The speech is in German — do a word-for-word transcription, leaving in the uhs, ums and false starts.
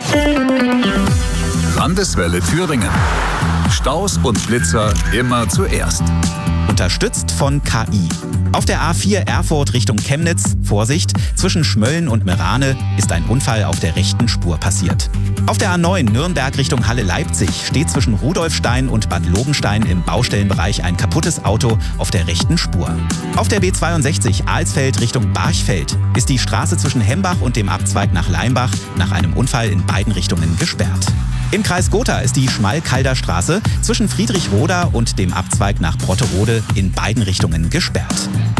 Landeswelle Thüringen. Staus und Blitzer immer zuerst. Unterstützt von K I. Auf der A vier Erfurt Richtung Chemnitz, Vorsicht, zwischen Schmölln und Merane ist ein Unfall auf der rechten Spur passiert. Auf der A neun Nürnberg Richtung Halle-Leipzig steht zwischen Rudolfstein und Bad Lobenstein im Baustellenbereich ein kaputtes Auto auf der rechten Spur. Auf der B zweiundsechzig Alsfeld Richtung Barchfeld ist die Straße zwischen Hembach und dem Abzweig nach Leimbach nach einem Unfall in beiden Richtungen gesperrt. Im Kreis Gotha ist die Schmalkalder Straße zwischen Friedrichroda und dem Abzweig nach Brotterode in beiden Richtungen gesperrt.